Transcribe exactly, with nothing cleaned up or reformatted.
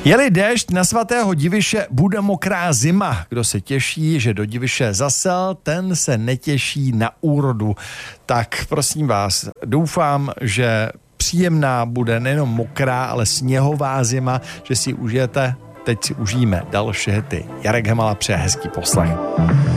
Je-li déšť na svatého Diviše, bude mokrá zima. Kdo se těší, že do Diviše zasel, ten se netěší na úrodu. Tak prosím vás, doufám, že příjemná bude nejenom mokrá, ale sněhová zima, že si užijete. Teď si užijeme další hity. Jarek Hemala přeje hezký poslech.